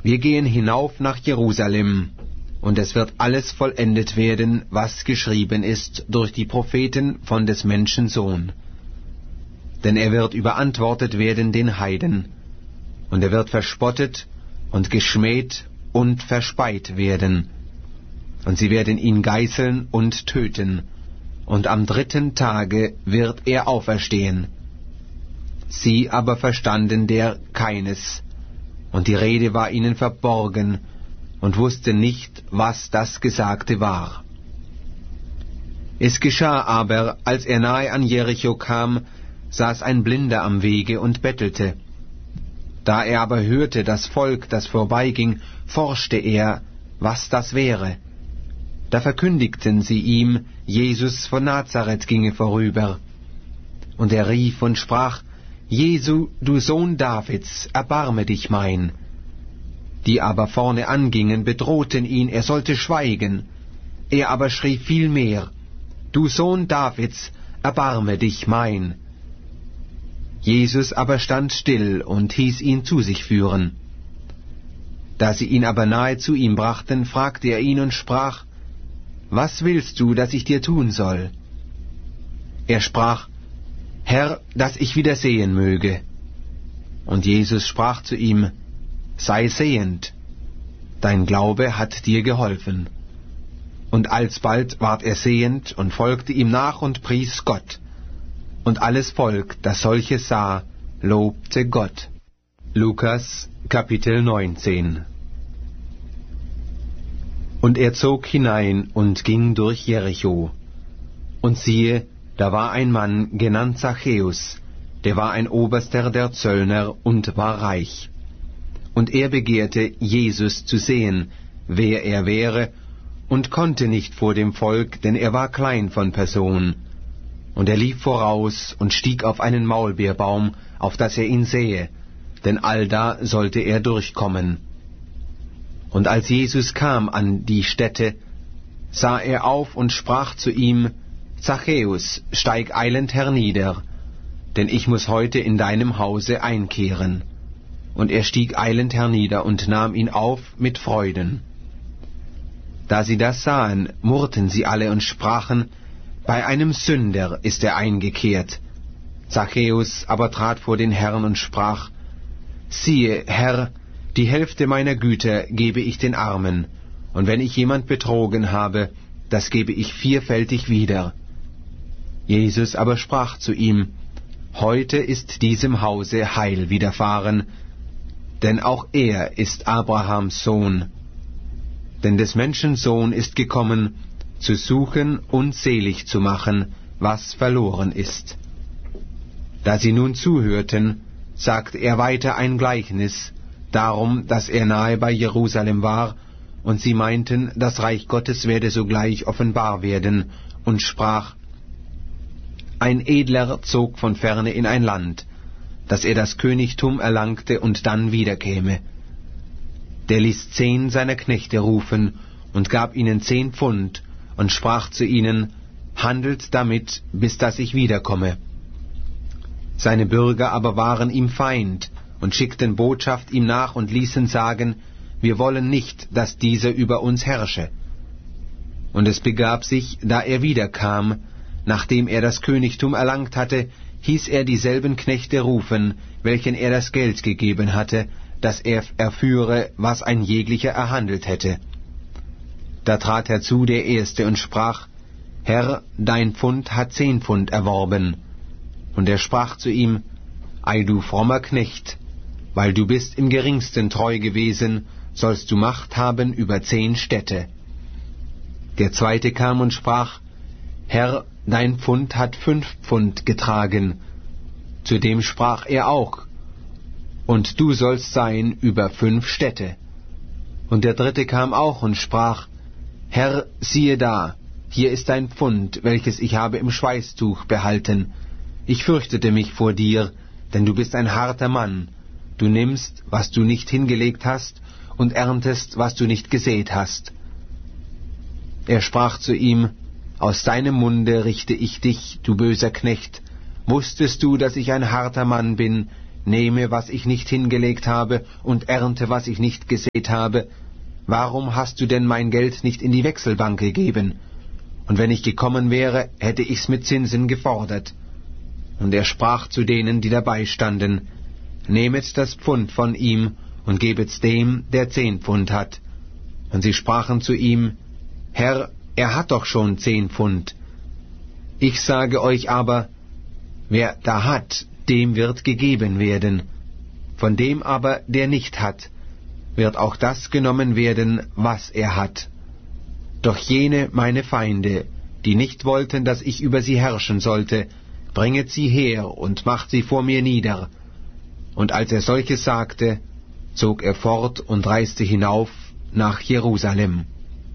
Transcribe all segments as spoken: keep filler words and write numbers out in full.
wir gehen hinauf nach Jerusalem, und es wird alles vollendet werden, was geschrieben ist durch die Propheten von des Menschen Sohn. Denn er wird überantwortet werden den Heiden, und er wird verspottet und geschmäht und verspeit werden. Und sie werden ihn geißeln und töten, und am dritten Tage wird er auferstehen. Sie aber verstanden der keines, und die Rede war ihnen verborgen, und wussten nicht, was das Gesagte war. Es geschah aber, als er nahe an Jericho kam, saß ein Blinder am Wege und bettelte. Da er aber hörte das Volk, das vorbeiging, forschte er, was das wäre. Da verkündigten sie ihm, Jesus von Nazareth ginge vorüber. Und er rief und sprach, Jesu, du Sohn Davids, erbarme dich mein. Die aber vorne angingen, bedrohten ihn, er sollte schweigen. Er aber schrie vielmehr, Du Sohn Davids, erbarme dich mein. Jesus aber stand still und hieß ihn zu sich führen. Da sie ihn aber nahe zu ihm brachten, fragte er ihn und sprach, Was willst du, dass ich dir tun soll? Er sprach, Herr, dass ich wieder sehen möge. Und Jesus sprach zu ihm, Sei sehend, dein Glaube hat dir geholfen. Und alsbald ward er sehend und folgte ihm nach und pries Gott. Und alles Volk, das solches sah, lobte Gott. Lukas, Kapitel neunzehn. Und er zog hinein und ging durch Jericho. Und siehe, da war ein Mann, genannt Zachäus, der war ein Oberster der Zöllner und war reich. Und er begehrte, Jesus zu sehen, wer er wäre, und konnte nicht vor dem Volk, denn er war klein von Person. Und er lief voraus und stieg auf einen Maulbeerbaum, auf dass er ihn sähe, denn allda sollte er durchkommen. Und als Jesus kam an die Stätte, sah er auf und sprach zu ihm, Zachäus, steig eilend hernieder, denn ich muß heute in deinem Hause einkehren. Und er stieg eilend hernieder und nahm ihn auf mit Freuden. Da sie das sahen, murrten sie alle und sprachen, bei einem Sünder ist er eingekehrt. Zachäus aber trat vor den Herrn und sprach, Siehe, Herr, die Hälfte meiner Güter gebe ich den Armen, und wenn ich jemand betrogen habe, das gebe ich vierfältig wieder. Jesus aber sprach zu ihm, Heute ist diesem Hause Heil widerfahren, denn auch er ist Abrahams Sohn. Denn des Menschen Sohn ist gekommen, zu suchen und selig zu machen, was verloren ist. Da sie nun zuhörten, sagte er weiter ein Gleichnis, darum, dass er nahe bei Jerusalem war, und sie meinten, das Reich Gottes werde sogleich offenbar werden, und sprach, Ein Edler zog von ferne in ein Land, dass er das Königtum erlangte und dann wiederkäme. Der ließ zehn seiner Knechte rufen und gab ihnen zehn Pfund und sprach zu ihnen, Handelt damit, bis dass ich wiederkomme. Seine Bürger aber waren ihm Feind und schickten Botschaft ihm nach und ließen sagen, Wir wollen nicht, dass dieser über uns herrsche. Und es begab sich, da er wiederkam, nachdem er das Königtum erlangt hatte, hieß er dieselben Knechte rufen, welchen er das Geld gegeben hatte, dass er erführe, was ein jeglicher erhandelt hätte. Da trat herzu der Erste und sprach, Herr, dein Pfund hat zehn Pfund erworben. Und er sprach zu ihm, Ei du frommer Knecht, weil du bist im geringsten treu gewesen, sollst du Macht haben über zehn Städte. Der Zweite kam und sprach, Herr, dein Pfund hat fünf Pfund getragen. Zu dem sprach er auch, und du sollst sein über fünf Städte. Und der Dritte kam auch und sprach, Herr, siehe da, hier ist dein Pfund, welches ich habe im Schweißtuch behalten. Ich fürchtete mich vor dir, denn du bist ein harter Mann. Du nimmst, was du nicht hingelegt hast, und erntest, was du nicht gesät hast. Er sprach zu ihm, Aus deinem Munde richte ich dich, du böser Knecht. Wusstest du, dass ich ein harter Mann bin, nehme, was ich nicht hingelegt habe, und ernte, was ich nicht gesät habe? Warum hast du denn mein Geld nicht in die Wechselbank gegeben? Und wenn ich gekommen wäre, hätte ich's mit Zinsen gefordert. Und er sprach zu denen, die dabei standen, Nehmet das Pfund von ihm und gebet's dem, der zehn Pfund hat. Und sie sprachen zu ihm, Herr, er hat doch schon zehn Pfund. Ich sage euch aber, wer da hat, dem wird gegeben werden. Von dem aber, der nicht hat, wird auch das genommen werden, was er hat. Doch jene meine Feinde, die nicht wollten, dass ich über sie herrschen sollte, bringet sie her und macht sie vor mir nieder. Und als er solches sagte, zog er fort und reiste hinauf nach Jerusalem.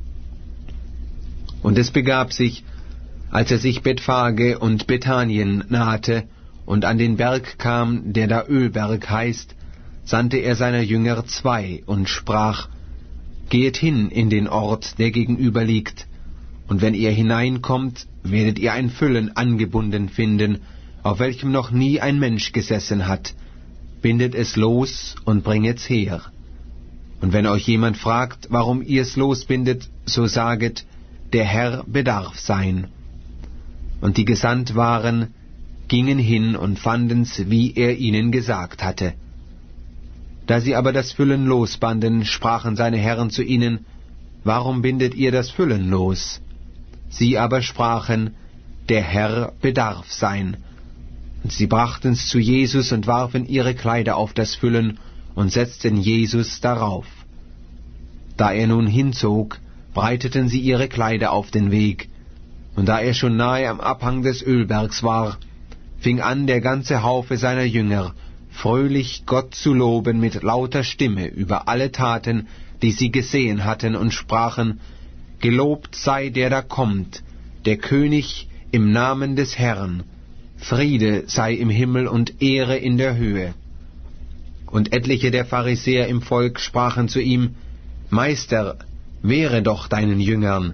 Und es begab sich, als er sich Bethphage und Bethanien nahte und an den Berg kam, der da Ölberg heißt, sandte er seiner Jünger zwei und sprach, Gehet hin in den Ort, der gegenüber liegt, und wenn ihr hineinkommt, werdet ihr ein Füllen angebunden finden, auf welchem noch nie ein Mensch gesessen hat. Bindet es los und bringet's her. Und wenn euch jemand fragt, warum ihr's losbindet, so saget, der Herr bedarf sein. Und die gesandt waren, gingen hin und fanden's, wie er ihnen gesagt hatte. Da sie aber das Füllen losbanden, sprachen seine Herren zu ihnen, Warum bindet ihr das Füllen los? Sie aber sprachen, der Herr bedarf sein. Und sie brachten's zu Jesus und warfen ihre Kleider auf das Füllen und setzten Jesus darauf. Da er nun hinzog, breiteten sie ihre Kleider auf den Weg, und da er schon nahe am Abhang des Ölbergs war, fing an der ganze Haufe seiner Jünger, fröhlich Gott zu loben mit lauter Stimme über alle Taten, die sie gesehen hatten, und sprachen, Gelobt sei der da kommt, der König im Namen des Herrn, Friede sei im Himmel und Ehre in der Höhe. Und etliche der Pharisäer im Volk sprachen zu ihm, Meister, wehre doch deinen Jüngern.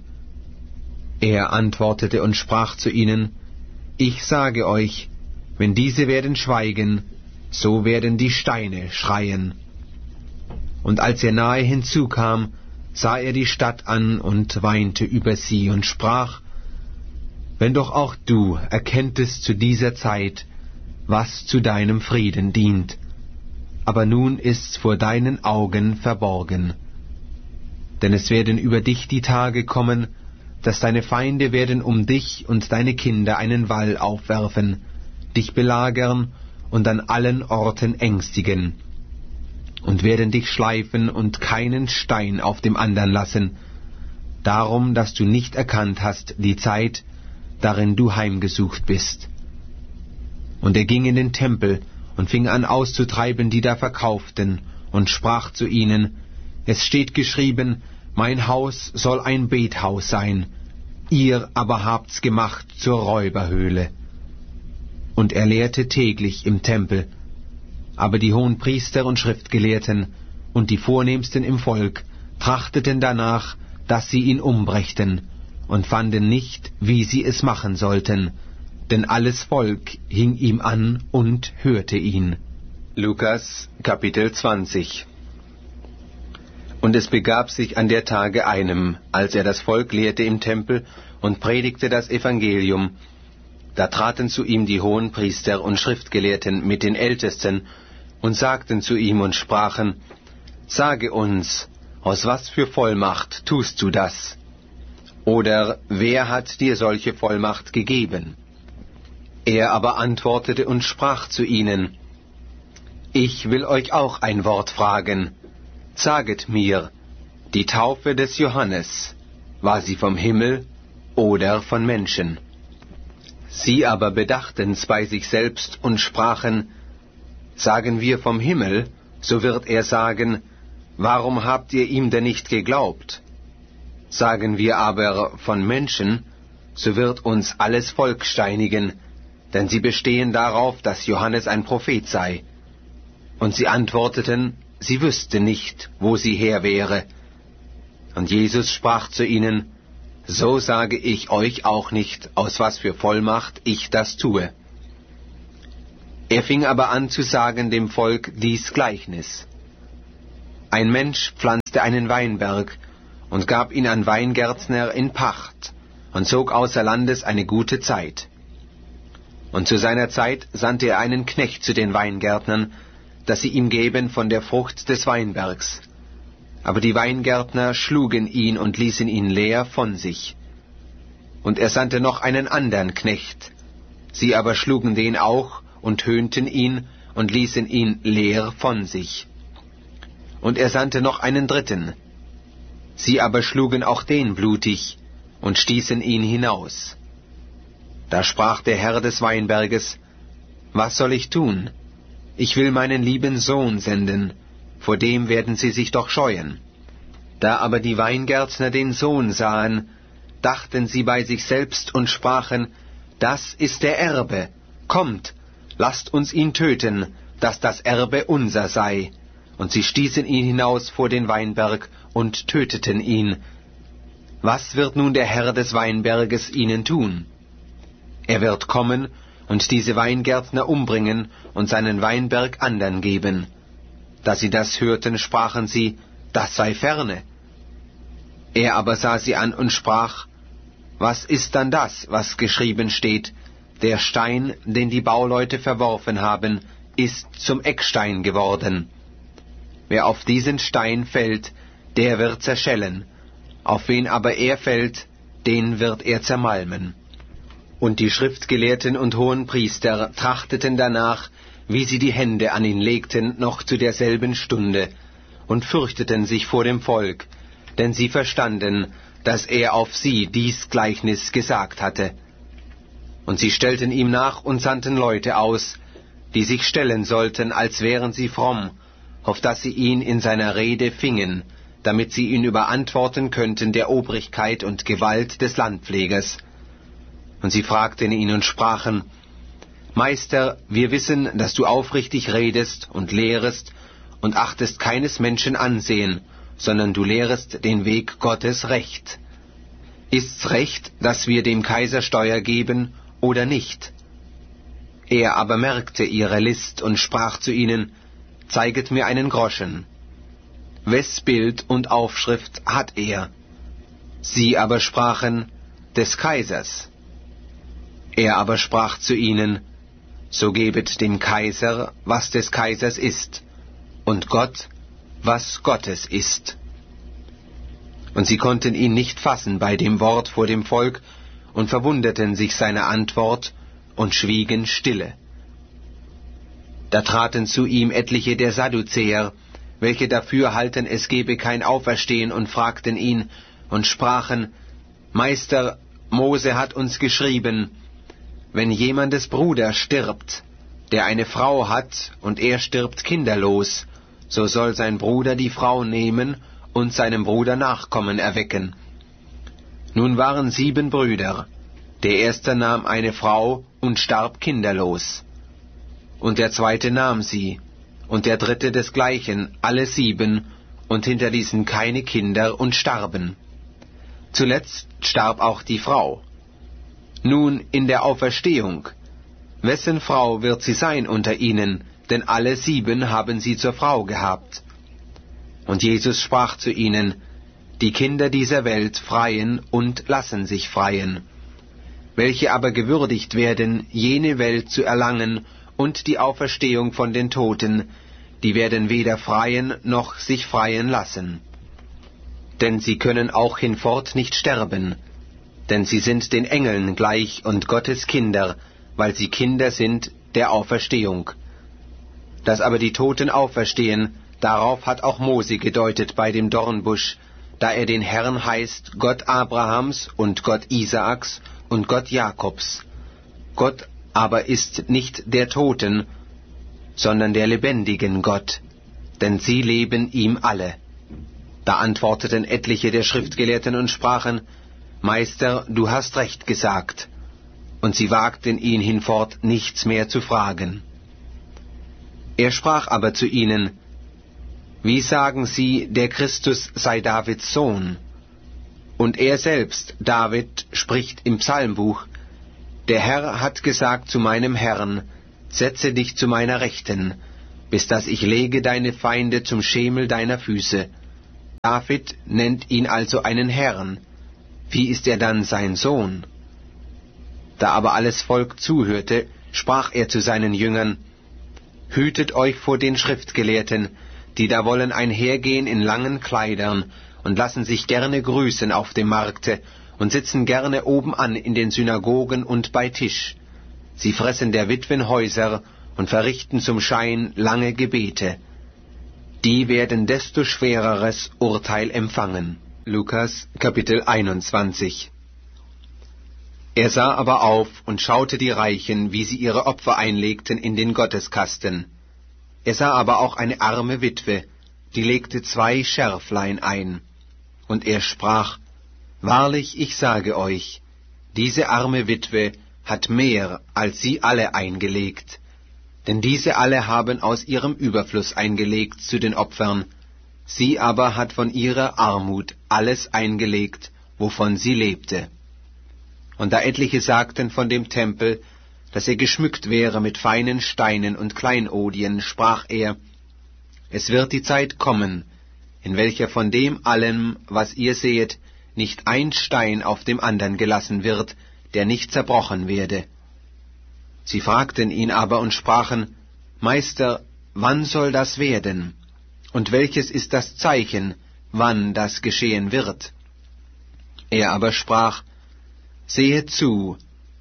Er antwortete und sprach zu ihnen, Ich sage euch, wenn diese werden schweigen, so werden die Steine schreien. Und als er nahe hinzukam, sah er die Stadt an und weinte über sie und sprach, Wenn doch auch du erkenntest zu dieser Zeit, was zu deinem Frieden dient, aber nun ist's vor deinen Augen verborgen. Denn es werden über dich die Tage kommen, dass deine Feinde werden um dich und deine Kinder einen Wall aufwerfen, dich belagern und an allen Orten ängstigen, und werden dich schleifen und keinen Stein auf dem andern lassen, darum, dass du nicht erkannt hast die Zeit, darin du heimgesucht bist. Und er ging in den Tempel und fing an auszutreiben, die da verkauften, und sprach zu ihnen, Es steht geschrieben, mein Haus soll ein Bethaus sein, ihr aber habt's gemacht zur Räuberhöhle. Und er lehrte täglich im Tempel. Aber die Hohenpriester und Schriftgelehrten und die Vornehmsten im Volk trachteten danach, dass sie ihn umbrächten, und fanden nicht, wie sie es machen sollten, denn alles Volk hing ihm an und hörte ihn. Lukas Kapitel zwanzig. Und es begab sich an der Tage einem, als er das Volk lehrte im Tempel und predigte das Evangelium, da traten zu ihm die Hohenpriester und Schriftgelehrten mit den Ältesten und sagten zu ihm und sprachen, Sage uns, aus was für Vollmacht tust du das? Oder wer hat dir solche Vollmacht gegeben? Er aber antwortete und sprach zu ihnen, Ich will euch auch ein Wort fragen. Saget mir, die Taufe des Johannes, war sie vom Himmel oder von Menschen? Sie aber bedachten's bei sich selbst und sprachen, Sagen wir vom Himmel, so wird er sagen, Warum habt ihr ihm denn nicht geglaubt? Sagen wir aber von Menschen, so wird uns alles Volk steinigen, denn sie bestehen darauf, dass Johannes ein Prophet sei. Und sie antworteten, sie wüsste nicht, wo sie her wäre. Und Jesus sprach zu ihnen, So sage ich euch auch nicht, aus was für Vollmacht ich das tue. Er fing aber an zu sagen dem Volk dies Gleichnis. Ein Mensch pflanzte einen Weinberg und gab ihn an Weingärtner in Pacht und zog außer Landes eine gute Zeit. Und zu seiner Zeit sandte er einen Knecht zu den Weingärtnern, dass sie ihm geben von der Frucht des Weinbergs. Aber die Weingärtner schlugen ihn und ließen ihn leer von sich. Und er sandte noch einen andern Knecht. Sie aber schlugen den auch und höhnten ihn und ließen ihn leer von sich. Und er sandte noch einen dritten. Sie aber schlugen auch den blutig und stießen ihn hinaus. Da sprach der Herr des Weinberges: Was soll ich tun? Ich will meinen lieben Sohn senden, vor dem werden sie sich doch scheuen. Da aber die Weingärtner den Sohn sahen, dachten sie bei sich selbst und sprachen: Das ist der Erbe, kommt, lasst uns ihn töten, dass das Erbe unser sei. Und sie stießen ihn hinaus vor den Weinberg und töteten ihn. Was wird nun der Herr des Weinberges ihnen tun? Er wird kommen und diese Weingärtner umbringen und seinen Weinberg andern geben. Da sie das hörten, sprachen sie: Das sei ferne. Er aber sah sie an und sprach: Was ist dann das, was geschrieben steht? Der Stein, den die Bauleute verworfen haben, ist zum Eckstein geworden. Wer auf diesen Stein fällt, der wird zerschellen. Auf wen aber er fällt, den wird er zermalmen. Und die Schriftgelehrten und Hohenpriester trachteten danach, wie sie die Hände an ihn legten, noch zu derselben Stunde, und fürchteten sich vor dem Volk, denn sie verstanden, dass er auf sie dies Gleichnis gesagt hatte. Und sie stellten ihm nach und sandten Leute aus, die sich stellen sollten, als wären sie fromm, auf dass sie ihn in seiner Rede fingen, damit sie ihn überantworten könnten der Obrigkeit und Gewalt des Landpflegers. Und sie fragten ihn und sprachen: Meister, wir wissen, dass du aufrichtig redest und lehrest und achtest keines Menschen Ansehen, sondern du lehrest den Weg Gottes recht. Ist's recht, dass wir dem Kaiser Steuer geben oder nicht? Er aber merkte ihre List und sprach zu ihnen: Zeiget mir einen Groschen. Wes Bild und Aufschrift hat er? Sie aber sprachen: Des Kaisers. Er aber sprach zu ihnen: So gebet dem Kaiser, was des Kaisers ist, und Gott, was Gottes ist. Und sie konnten ihn nicht fassen bei dem Wort vor dem Volk und verwunderten sich seiner Antwort und schwiegen stille. Da traten zu ihm etliche der Sadduzäer, welche dafür halten, es gebe kein Auferstehen, und fragten ihn und sprachen: Meister, Mose hat uns geschrieben, wenn jemandes Bruder stirbt, der eine Frau hat, und er stirbt kinderlos, so soll sein Bruder die Frau nehmen und seinem Bruder Nachkommen erwecken. Nun waren sieben Brüder. Der erste nahm eine Frau und starb kinderlos. Und der zweite nahm sie, und der dritte desgleichen, alle sieben, und hinterließen keine Kinder und starben. Zuletzt starb auch die Frau. Nun in der Auferstehung, wessen Frau wird sie sein unter ihnen, denn alle sieben haben sie zur Frau gehabt. Und Jesus sprach zu ihnen: Die Kinder dieser Welt freien und lassen sich freien. Welche aber gewürdigt werden, jene Welt zu erlangen und die Auferstehung von den Toten, die werden weder freien noch sich freien lassen. Denn sie können auch hinfort nicht sterben, denn sie sind den Engeln gleich und Gottes Kinder, weil sie Kinder sind der Auferstehung. Dass aber die Toten auferstehen, darauf hat auch Mose gedeutet bei dem Dornbusch, da er den Herrn heißt, Gott Abrahams und Gott Isaaks und Gott Jakobs. Gott aber ist nicht der Toten, sondern der lebendigen Gott, denn sie leben ihm alle. Da antworteten etliche der Schriftgelehrten und sprachen: Meister, du hast recht gesagt. Und sie wagten ihn hinfort nichts mehr zu fragen. Er sprach aber zu ihnen: Wie sagen sie, der Christus sei Davids Sohn? Und er selbst, David, spricht im Psalmbuch: Der Herr hat gesagt zu meinem Herrn: setze dich zu meiner Rechten, bis dass ich lege deine Feinde zum Schemel deiner Füße. David nennt ihn also einen Herrn. Wie ist er dann sein Sohn? Da aber alles Volk zuhörte, sprach er zu seinen Jüngern: Hütet euch vor den Schriftgelehrten, die da wollen einhergehen in langen Kleidern und lassen sich gerne grüßen auf dem Markte und sitzen gerne obenan in den Synagogen und bei Tisch. Sie fressen der Witwen Häuser und verrichten zum Schein lange Gebete. Die werden desto schwereres Urteil empfangen. Lukas Kapitel einundzwanzig. Er sah aber auf und schaute die Reichen, wie sie ihre Opfer einlegten in den Gotteskasten. Er sah aber auch eine arme Witwe, die legte zwei Scherflein ein. Und er sprach: Wahrlich, ich sage euch, diese arme Witwe hat mehr als sie alle eingelegt. Denn diese alle haben aus ihrem Überfluss eingelegt zu den Opfern, sie aber hat von ihrer Armut alles eingelegt, wovon sie lebte. Und da etliche sagten von dem Tempel, dass er geschmückt wäre mit feinen Steinen und Kleinodien, sprach er: Es wird die Zeit kommen, in welcher von dem allem, was ihr sehet, nicht ein Stein auf dem andern gelassen wird, der nicht zerbrochen werde. Sie fragten ihn aber und sprachen: Meister, wann soll das werden? Und welches ist das Zeichen, wann das geschehen wird? Er aber sprach: Sehet zu,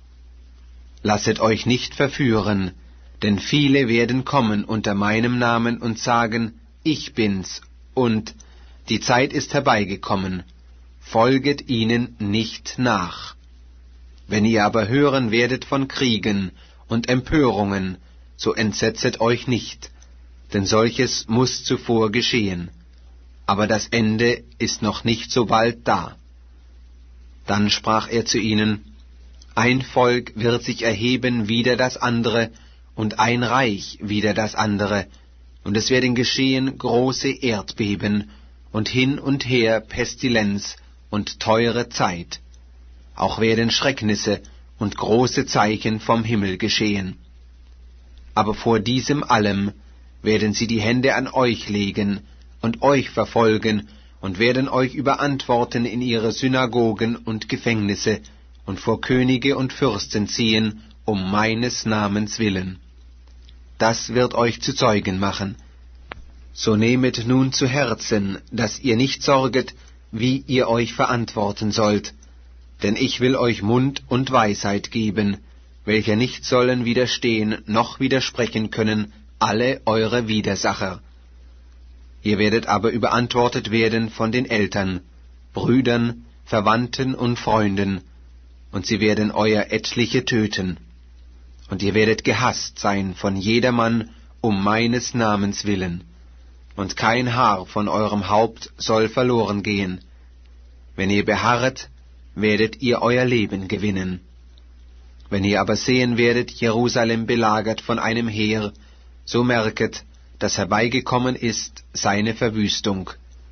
lasset euch nicht verführen, denn viele werden kommen unter meinem Namen und sagen: Ich bin's, und die Zeit ist herbeigekommen, folget ihnen nicht nach. Wenn ihr aber hören werdet von Kriegen und Empörungen, so entsetzet euch nicht, denn solches muß zuvor geschehen. Aber das Ende ist noch nicht so bald da. Dann sprach er zu ihnen: Ein Volk wird sich erheben wider das andere, und ein Reich wider das andere, und es werden geschehen große Erdbeben, und hin und her Pestilenz und teure Zeit. Auch werden Schrecknisse und große Zeichen vom Himmel geschehen. Aber vor diesem allem werden sie die Hände an euch legen und euch verfolgen und werden euch überantworten in ihre Synagogen und Gefängnisse und vor Könige und Fürsten ziehen, um meines Namens willen. Das wird euch zu Zeugen machen. So nehmet nun zu Herzen, dass ihr nicht sorget, wie ihr euch verantworten sollt, denn ich will euch Mund und Weisheit geben, welcher nicht sollen widerstehen noch widersprechen können alle eure Widersacher. Ihr werdet aber überantwortet werden von den Eltern, Brüdern, Verwandten und Freunden, und sie werden euer etliche töten. Und ihr werdet gehasst sein von jedermann um meines Namens willen, und kein Haar von eurem Haupt soll verloren gehen. Wenn ihr beharret, werdet ihr euer Leben gewinnen. Wenn ihr aber sehen werdet Jerusalem belagert von einem Heer, so merket, dass herbeigekommen ist seine Verwüstung.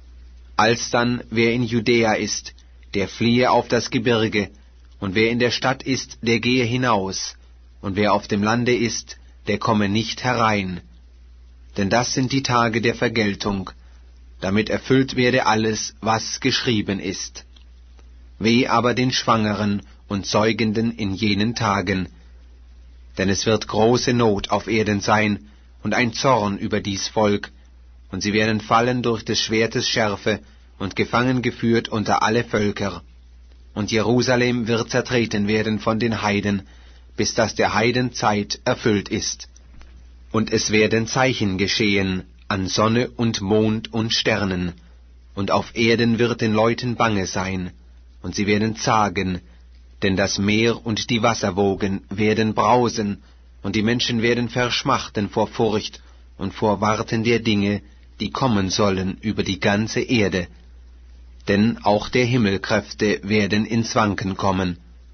Alsdann, wer in Judäa ist, der fliehe auf das Gebirge, und wer in der Stadt ist, der gehe hinaus, und wer auf dem Lande ist, der komme nicht herein. Denn das sind die Tage der Vergeltung, damit erfüllt werde alles, was geschrieben ist. Weh aber den Schwangeren und Säugenden in jenen Tagen, denn es wird große Not auf Erden sein, und ein Zorn über dies Volk, und sie werden fallen durch des Schwertes Schärfe und gefangen geführt unter alle Völker. Und Jerusalem wird zertreten werden von den Heiden, bis dass der Heiden Zeit erfüllt ist. Und es werden Zeichen geschehen an Sonne und Mond und Sternen, und auf Erden wird den Leuten bange sein, und sie werden zagen, denn das Meer und die Wasserwogen werden brausen, und die Menschen werden verschmachten vor Furcht und vor Warten der Dinge, die kommen sollen über die ganze Erde. Denn auch der Himmelkräfte werden ins Wanken kommen.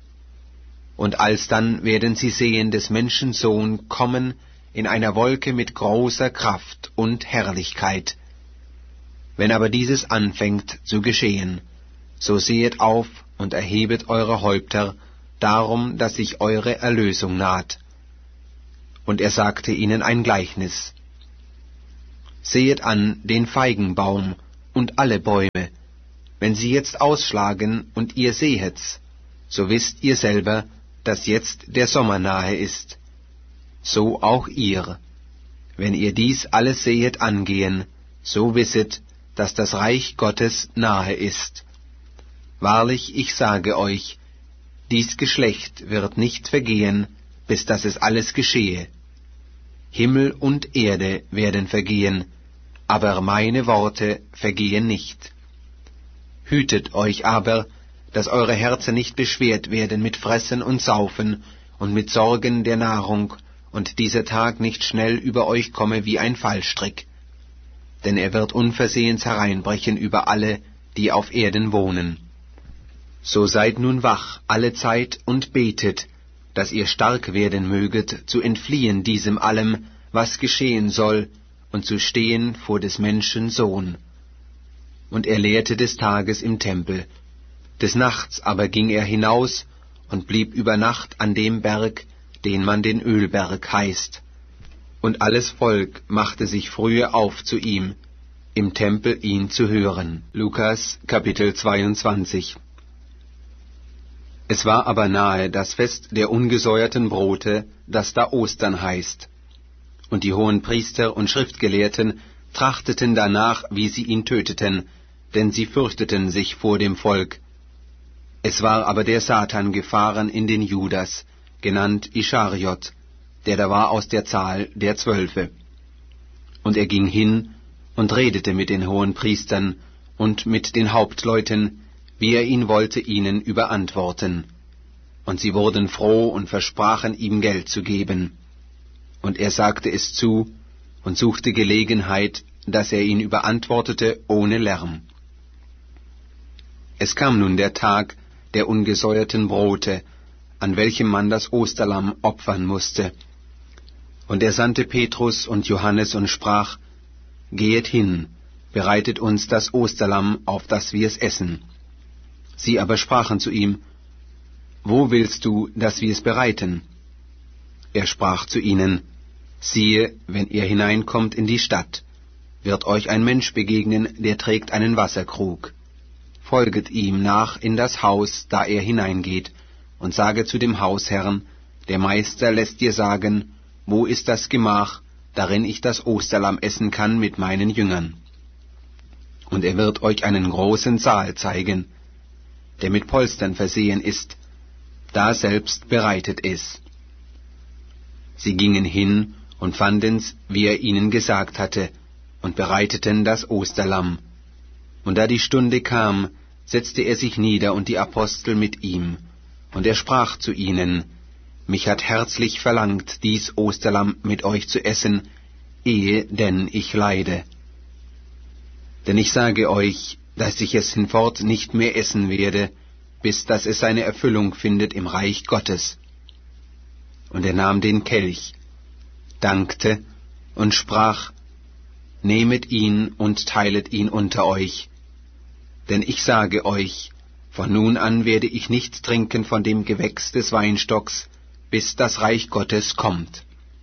Und alsdann werden sie sehen des Menschen Sohn kommen in einer Wolke mit großer Kraft und Herrlichkeit. Wenn aber dieses anfängt zu geschehen, so sehet auf und erhebet eure Häupter, darum, dass sich eure Erlösung naht. und er sagte ihnen ein Gleichnis. Sehet an den Feigenbaum und alle Bäume. Wenn sie jetzt ausschlagen und ihr sehet's, so wisst ihr selber, dass jetzt der Sommer nahe ist. So auch ihr. Wenn ihr dies alles sehet angehen, so wisset, dass das Reich Gottes nahe ist. Wahrlich, ich sage euch, dies Geschlecht wird nicht vergehen, bis dass es alles geschehe. Himmel und Erde werden vergehen, aber meine Worte vergehen nicht. Hütet euch aber, dass eure Herzen nicht beschwert werden mit Fressen und Saufen und mit Sorgen der Nahrung, und dieser Tag nicht schnell über euch komme wie ein Fallstrick. Denn er wird unversehens hereinbrechen über alle, die auf Erden wohnen. So seid nun wach alle Zeit und betet, dass ihr stark werden möget, zu entfliehen diesem allem, was geschehen soll, und zu stehen vor des Menschen Sohn. Und er lehrte des Tages im Tempel. Des Nachts aber ging er hinaus und blieb über Nacht an dem Berg, den man den Ölberg heißt. Und alles Volk machte sich frühe auf zu ihm, im Tempel ihn zu hören. Lukas, Kapitel zweiundzwanzig. Es war aber nahe das Fest der ungesäuerten Brote, das da Ostern heißt. Und die hohen Priester und Schriftgelehrten trachteten danach, wie sie ihn töteten, denn sie fürchteten sich vor dem Volk. Es war aber der Satan gefahren in den Judas, genannt Ischariot, der da war aus der Zahl der Zwölfe. Und er ging hin und redete mit den hohen Priestern und mit den Hauptleuten, wie er ihn wollte ihnen überantworten. Und sie wurden froh und versprachen ihm Geld zu geben. Und er sagte es zu und suchte Gelegenheit, dass er ihn überantwortete ohne Lärm. Es kam nun der Tag der ungesäuerten Brote, an welchem man das Osterlamm opfern musste. Und er sandte Petrus und Johannes und sprach, Gehet hin, bereitet uns das Osterlamm, auf das wir es essen. Sie aber sprachen zu ihm, Wo willst du, dass wir es bereiten? Er sprach zu ihnen, Siehe, wenn ihr hineinkommt in die Stadt, wird euch ein Mensch begegnen, der trägt einen Wasserkrug. Folget ihm nach in das Haus, da er hineingeht, und sage zu dem Hausherrn, der Meister lässt dir sagen, wo ist das Gemach, darin ich das Osterlamm essen kann mit meinen Jüngern. Und er wird euch einen großen Saal zeigen, der mit Polstern versehen ist, da selbst bereitet es. Sie gingen hin und fanden's, wie er ihnen gesagt hatte, und bereiteten das Osterlamm. Und da die Stunde kam, setzte er sich nieder und die Apostel mit ihm. Und er sprach zu ihnen, Mich hat herzlich verlangt, dies Osterlamm mit euch zu essen, ehe denn ich leide. Denn ich sage euch, dass ich es hinfort nicht mehr essen werde, bis dass es seine Erfüllung findet im Reich Gottes. Und er nahm den Kelch, dankte und sprach, Nehmet ihn und teilet ihn unter euch. Denn ich sage euch, von nun an werde ich nicht trinken von dem Gewächs des Weinstocks, bis das Reich Gottes kommt.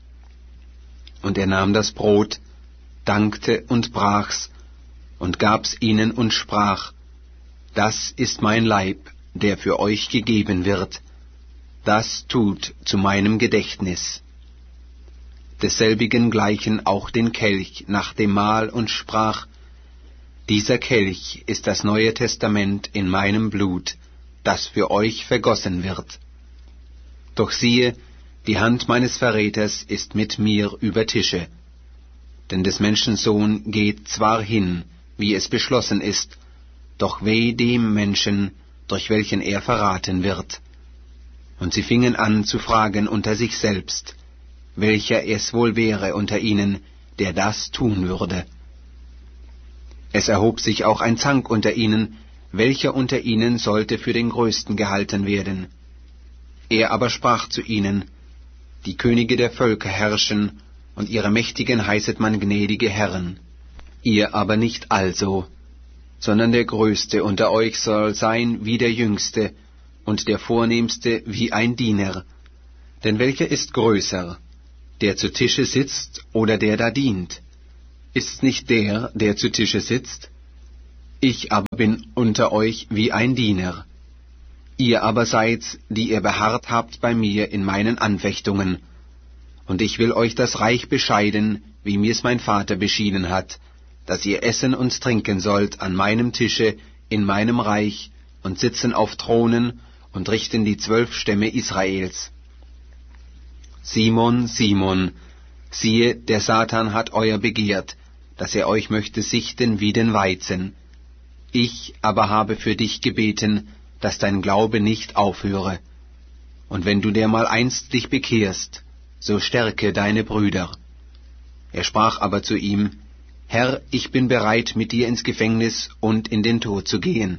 Und er nahm das Brot, dankte und brach's, und gab's ihnen und sprach, Das ist mein Leib, der für euch gegeben wird, das tut zu meinem Gedächtnis. Desselbigen gleichen auch den Kelch nach dem Mahl und sprach, Dieser Kelch ist das Neue Testament in meinem Blut, das für euch vergossen wird. Doch siehe, die Hand meines Verräters ist mit mir über Tische. Denn des Menschen Sohn geht zwar hin, wie es beschlossen ist, doch weh dem Menschen, durch welchen er verraten wird. Und sie fingen an zu fragen unter sich selbst, welcher es wohl wäre unter ihnen, der das tun würde. Es erhob sich auch ein Zank unter ihnen, welcher unter ihnen sollte für den Größten gehalten werden. Er aber sprach zu ihnen, Die Könige der Völker herrschen, und ihre Mächtigen heißet man gnädige Herren. Ihr aber nicht also, sondern der Größte unter euch soll sein wie der Jüngste, und der Vornehmste wie ein Diener. Denn welcher ist größer, der zu Tische sitzt oder der da dient? Ist's nicht der, der zu Tische sitzt? Ich aber bin unter euch wie ein Diener. Ihr aber seid, die ihr beharrt habt bei mir in meinen Anfechtungen. Und ich will euch das Reich bescheiden, wie mir's mein Vater beschieden hat, dass ihr essen und trinken sollt an meinem Tische in meinem Reich und sitzen auf Thronen und richten die zwölf Stämme Israels. Simon, Simon, siehe, der Satan hat euer begehrt, dass er euch möchte sichten wie den Weizen. Ich aber habe für dich gebeten, dass dein Glaube nicht aufhöre. Und wenn du dermal einst dich bekehrst, so stärke deine Brüder. Er sprach aber zu ihm, Herr, ich bin bereit, mit dir ins Gefängnis und in den Tod zu gehen.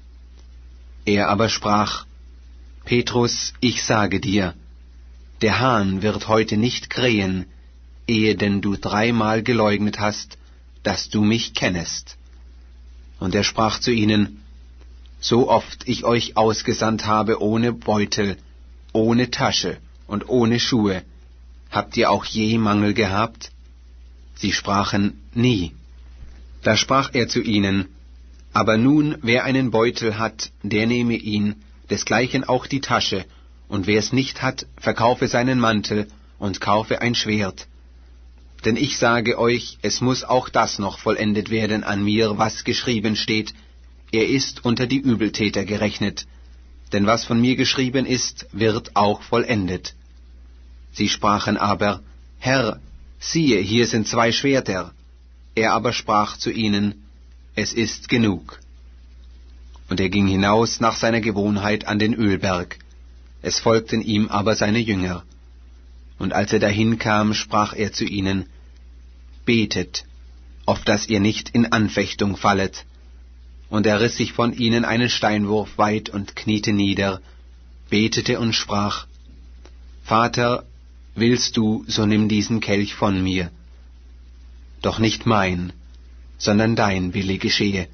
Er aber sprach, Petrus, ich sage dir, der Hahn wird heute nicht krähen, ehe denn du dreimal geleugnet hast, dass du mich kennest. Und er sprach zu ihnen, so oft ich euch ausgesandt habe ohne Beutel, ohne Tasche und ohne Schuhe, habt ihr auch je Mangel gehabt? Sie sprachen, nie. Da sprach er zu ihnen, aber nun, wer einen Beutel hat, der nehme ihn, desgleichen auch die Tasche, und wer es nicht hat, verkaufe seinen Mantel und kaufe ein Schwert. Denn ich sage euch, es muß auch das noch vollendet werden an mir, was geschrieben steht, er ist unter die Übeltäter gerechnet. Denn was von mir geschrieben ist, wird auch vollendet. Sie sprachen aber, Herr, siehe, hier sind zwei Schwerter. Er aber sprach zu ihnen, es ist genug. Und er ging hinaus nach seiner Gewohnheit an den Ölberg. Es folgten ihm aber seine Jünger. Und als er dahin kam, sprach er zu ihnen, betet, auf dass ihr nicht in Anfechtung fallet. Und er riss sich von ihnen einen Steinwurf weit und kniete nieder, betete und sprach, Vater, willst du, so nimm diesen Kelch von mir. Doch nicht mein, sondern dein Wille geschehe.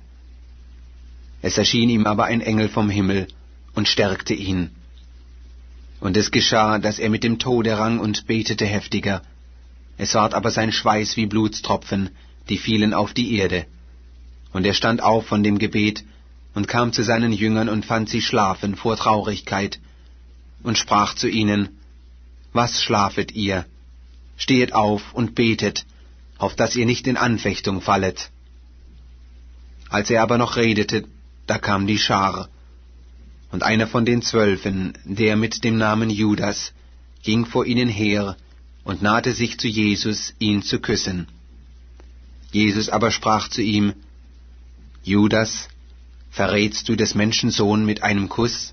Es erschien ihm aber ein Engel vom Himmel und stärkte ihn. Und es geschah, dass er mit dem Tode rang und betete heftiger. Es ward aber sein Schweiß wie Blutstropfen, die fielen auf die Erde. Und er stand auf von dem Gebet und kam zu seinen Jüngern und fand sie schlafen vor Traurigkeit und sprach zu ihnen, was schlafet ihr? Stehet auf und betet, auf dass ihr nicht in Anfechtung fallet. Als er aber noch redete, da kam die Schar. Und einer von den Zwölfen, der mit dem Namen Judas, ging vor ihnen her und nahte sich zu Jesus, ihn zu küssen. Jesus aber sprach zu ihm, Judas, verrätst du des Menschen Sohn mit einem Kuss?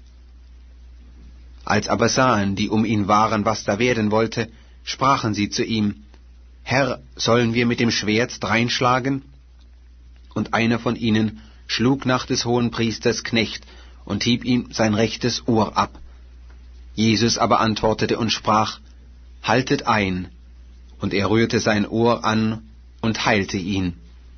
Als aber sahen, die um ihn waren, was da werden wollte, sprachen sie zu ihm, Herr, sollen wir mit dem Schwert dreinschlagen? Und einer von ihnen schlug nach des Hohenpriesters Knecht und hieb ihm sein rechtes Ohr ab. Jesus aber antwortete und sprach, haltet ein, und er rührte sein Ohr an und heilte ihn.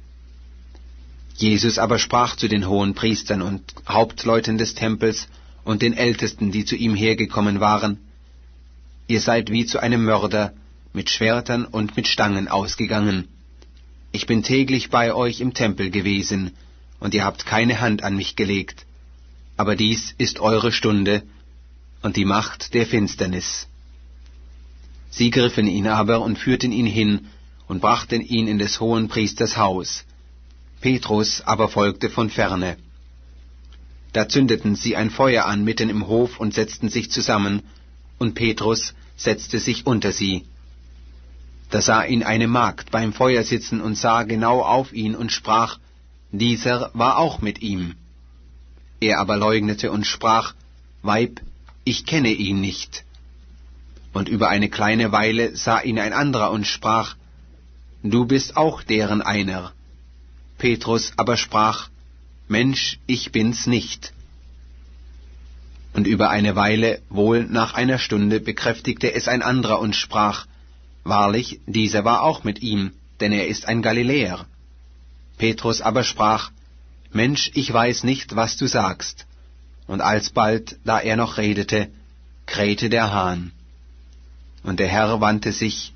Jesus aber sprach zu den Hohenpriestern und Hauptleuten des Tempels und den Ältesten, die zu ihm hergekommen waren, ihr seid wie zu einem Mörder mit Schwertern und mit Stangen ausgegangen. Ich bin täglich bei euch im Tempel gewesen, und ihr habt keine Hand an mich gelegt. Aber dies ist eure Stunde und die Macht der Finsternis. Sie griffen ihn aber und führten ihn hin und brachten ihn in des Hohenpriesters Haus. Petrus aber folgte von ferne. Da zündeten sie ein Feuer an mitten im Hof und setzten sich zusammen, und Petrus setzte sich unter sie. Da sah ihn eine Magd beim Feuer sitzen und sah genau auf ihn und sprach, dieser war auch mit ihm. Er aber leugnete und sprach, Weib, ich kenne ihn nicht. Und über eine kleine Weile sah ihn ein anderer und sprach, du bist auch deren einer. Petrus aber sprach, Mensch, ich bin's nicht. Und über eine Weile, wohl nach einer Stunde, bekräftigte es ein anderer und sprach, wahrlich, dieser war auch mit ihm, denn er ist ein Galiläer. Petrus aber sprach, Mensch, ich weiß nicht, was du sagst. Und alsbald, da er noch redete, krähte der Hahn. Und der Herr wandte sich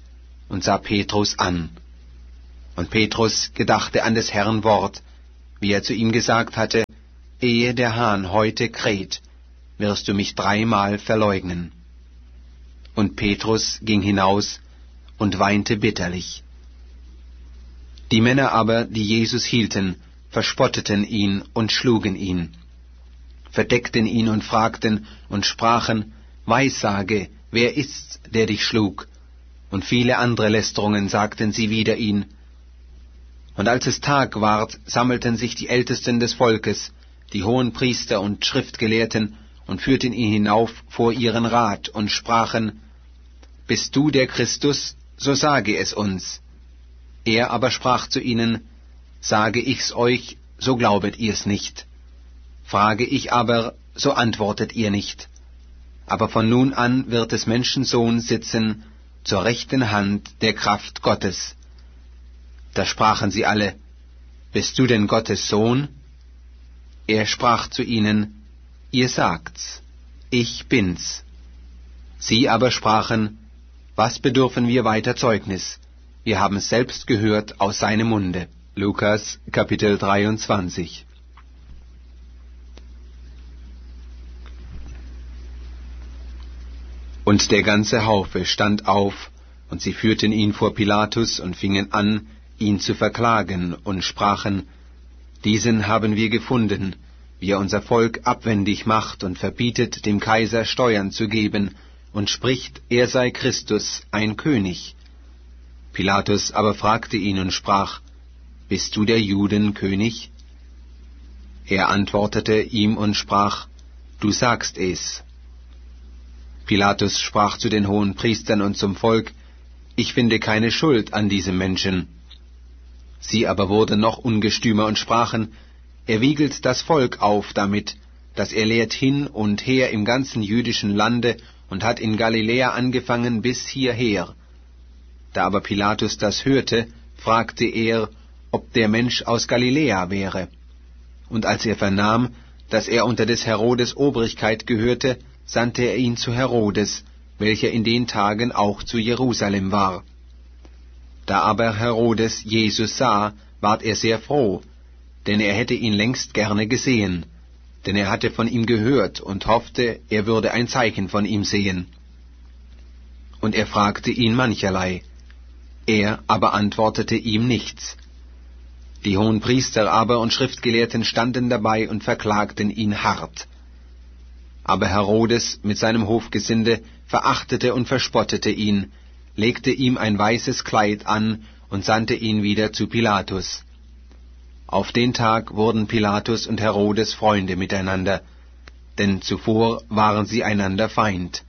und sah Petrus an. Und Petrus gedachte an des Herrn Wort, wie er zu ihm gesagt hatte, ehe der Hahn heute kräht, wirst du mich dreimal verleugnen. Und Petrus ging hinaus und weinte bitterlich. Die Männer aber, die Jesus hielten, verspotteten ihn und schlugen ihn, verdeckten ihn und fragten und sprachen, Weissage, wer ist's, der dich schlug? Und viele andere Lästerungen sagten sie wider ihn. Und als es Tag ward, sammelten sich die Ältesten des Volkes, die Hohenpriester und Schriftgelehrten, und führten ihn hinauf vor ihren Rat und sprachen, Bist du der Christus, so sage es uns. Er aber sprach zu ihnen, Sage ich's euch, so glaubet ihr's nicht. Frage ich aber, so antwortet ihr nicht. Aber von nun an wird des Menschensohn sitzen zur rechten Hand der Kraft Gottes. Da sprachen sie alle, Bist du denn Gottes Sohn? Er sprach zu ihnen, Ihr sagt's, ich bin's. Sie aber sprachen, Was bedürfen wir weiter Zeugnis? Wir haben's selbst gehört aus seinem Munde. Lukas, Kapitel dreiundzwanzig. Und der ganze Haufe stand auf, und sie führten ihn vor Pilatus und fingen an, ihn zu verklagen, und sprachen, Diesen haben wir gefunden, wie er unser Volk abwendig macht und verbietet, dem Kaiser Steuern zu geben, und spricht, er sei Christus, ein König. Pilatus aber fragte ihn und sprach, Bist du der Juden König? Er antwortete ihm und sprach, Du sagst es. Pilatus sprach zu den Hohenpriestern und zum Volk, Ich finde keine Schuld an diesem Menschen. Sie aber wurden noch ungestümer und sprachen, Er wiegelt das Volk auf damit, dass er lehrt hin und her im ganzen jüdischen Lande und hat in Galiläa angefangen bis hierher. Da aber Pilatus das hörte, fragte er, ob der Mensch aus Galiläa wäre. Und als er vernahm, dass er unter des Herodes Obrigkeit gehörte, sandte er ihn zu Herodes, welcher in den Tagen auch zu Jerusalem war. Da aber Herodes Jesus sah, ward er sehr froh, denn er hätte ihn längst gerne gesehen, denn er hatte von ihm gehört und hoffte, er würde ein Zeichen von ihm sehen. Und er fragte ihn mancherlei. Er aber antwortete ihm nichts. Die Hohenpriester aber und Schriftgelehrten standen dabei und verklagten ihn hart. Aber Herodes mit seinem Hofgesinde verachtete und verspottete ihn, legte ihm ein weißes Kleid an und sandte ihn wieder zu Pilatus. Auf den Tag wurden Pilatus und Herodes Freunde miteinander, denn zuvor waren sie einander Feind.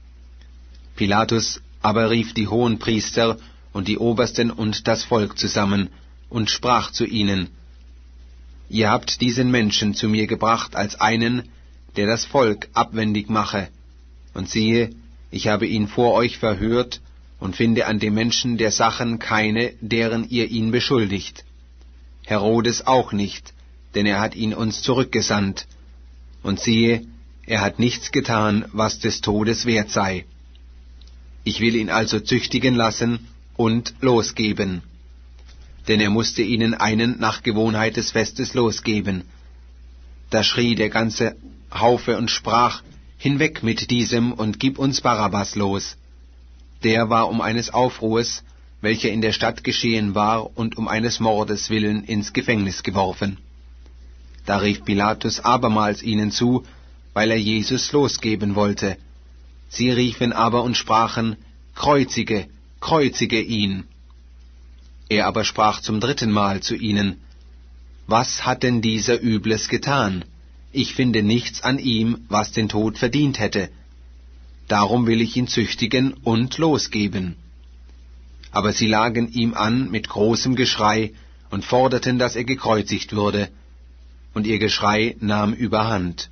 Pilatus aber rief die Hohenpriester und die Obersten und das Volk zusammen und sprach zu ihnen, Ihr habt diesen Menschen zu mir gebracht als einen, der das Volk abwendig mache. Und siehe, ich habe ihn vor euch verhört und finde an dem Menschen der Sachen keine, deren ihr ihn beschuldigt. Herodes auch nicht, denn er hat ihn uns zurückgesandt. Und siehe, er hat nichts getan, was des Todes wert sei. Ich will ihn also züchtigen lassen und losgeben. Denn er musste ihnen einen nach Gewohnheit des Festes losgeben. Da schrie der ganze Haufe und sprach, Hinweg mit diesem und gib uns Barabbas los. Der war um eines Aufruhrs, welcher in der Stadt geschehen war, und um eines Mordes willen ins Gefängnis geworfen. Da rief Pilatus abermals ihnen zu, weil er Jesus losgeben wollte. Sie riefen aber und sprachen, Kreuzige, kreuzige ihn. Er aber sprach zum dritten Mal zu ihnen, Was hat denn dieser Übles getan? Ich finde nichts an ihm, was den Tod verdient hätte. Darum will ich ihn züchtigen und losgeben. Aber sie lagen ihm an mit großem Geschrei und forderten, dass er gekreuzigt würde, und ihr Geschrei nahm überhand.